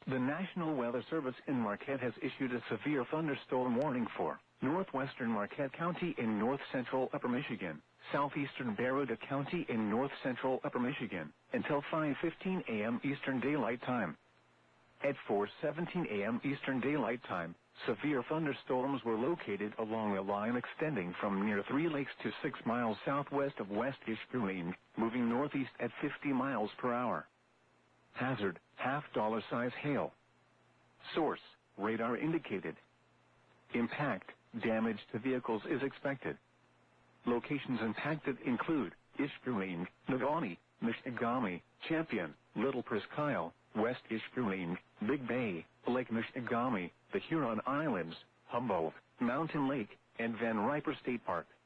The National Weather Service in Marquette has issued a severe thunderstorm warning for northwestern Marquette County in north-central Upper Michigan, southeastern Baroda County in north-central Upper Michigan, until 5:15 a.m. Eastern Daylight Time. At 4:17 a.m. Eastern Daylight Time, severe thunderstorms were located along a line extending from near Three Lakes to 6 miles southwest of West Ishpeming, moving northeast at 50 miles per hour. Hazard, $half size hail. Source, radar indicated. Impact, damage to vehicles is expected. Locations impacted include Ishpeming, Negaunee, Michigami, Champion, Little Presqu'Isle, West Ishpeming, Big Bay, Lake Michigami, the Huron Islands, Humboldt, Mountain Lake, and Van Riper State Park.